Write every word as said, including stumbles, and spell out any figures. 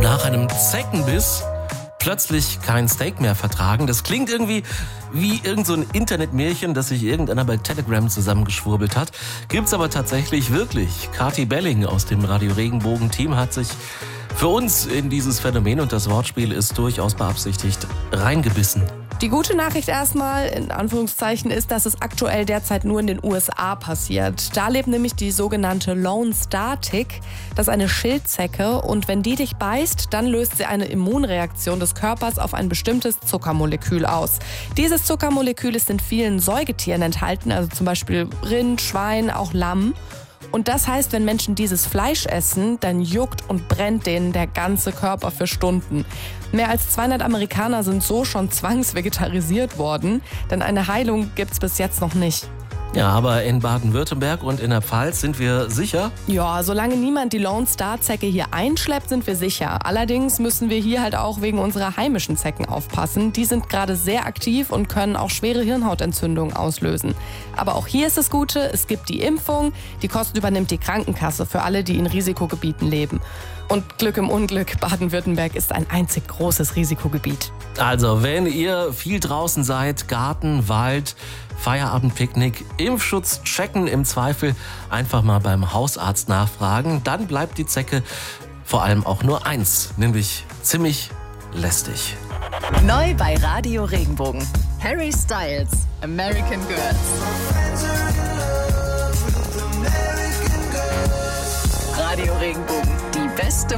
nach einem Zeckenbiss plötzlich kein Steak mehr vertragen. Das klingt irgendwie wie irgend so ein Internetmärchen, das sich irgendeiner bei Telegram zusammengeschwurbelt hat. Gibt's aber tatsächlich wirklich. Kathi Belling aus dem Radio Regenbogen-Team hat sich für uns in dieses Phänomen, und das Wortspiel ist durchaus beabsichtigt, reingebissen. Die gute Nachricht erstmal, in Anführungszeichen, ist, dass es aktuell derzeit nur in den U S A passiert. Da lebt nämlich die sogenannte Lone Star Tick. Das ist eine Schildzecke, und wenn die dich beißt, dann löst sie eine Immunreaktion des Körpers auf ein bestimmtes Zuckermolekül aus. Dieses Zuckermolekül ist in vielen Säugetieren enthalten, also zum Beispiel Rind, Schwein, auch Lamm. Und das heißt, wenn Menschen dieses Fleisch essen, dann juckt und brennt denen der ganze Körper für Stunden. Mehr als zweihundert Amerikaner sind so schon zwangsvegetarisiert worden, denn eine Heilung gibt's bis jetzt noch nicht. Ja, aber in Baden-Württemberg und in der Pfalz sind wir sicher? Ja, solange niemand die Lone Star Zecke hier einschleppt, sind wir sicher. Allerdings müssen wir hier halt auch wegen unserer heimischen Zecken aufpassen. Die sind gerade sehr aktiv und können auch schwere Hirnhautentzündungen auslösen. Aber auch hier ist das Gute, es gibt die Impfung. Die Kosten übernimmt die Krankenkasse für alle, die in Risikogebieten leben. Und Glück im Unglück, Baden-Württemberg ist ein einzig großes Risikogebiet. Also, wenn ihr viel draußen seid, Garten, Wald, Feierabendpicknick, Impfschutz checken, im Zweifel einfach mal beim Hausarzt nachfragen. Dann bleibt die Zecke vor allem auch nur eins, nämlich ziemlich lästig. Neu bei Radio Regenbogen. Harry Styles, American Girls. Radio Regenbogen, die beste